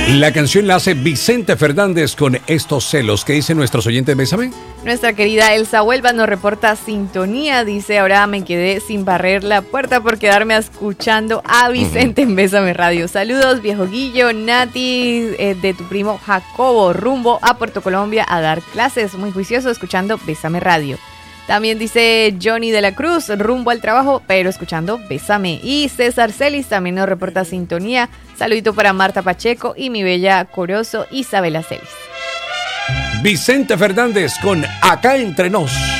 La canción la hace Vicente Fernández con Estos celos. ¿Qué dicen nuestros oyentes? Bésame. Nuestra querida Elsa Huelva nos reporta sintonía. Dice, ahora me quedé sin barrer la puerta por quedarme escuchando a Vicente en Bésame Radio. Saludos, viejo Guillo, Nati, de tu primo Jacobo, rumbo a Puerto Colombia a dar clases. Muy juicioso escuchando Bésame Radio. También dice Johnny de la Cruz, rumbo al trabajo, pero escuchando Bésame. Y César Celis también nos reporta sintonía. Saludito para Marta Pacheco y mi bella corozo Isabela Celis. Vicente Fernández con Acá Entre Nos.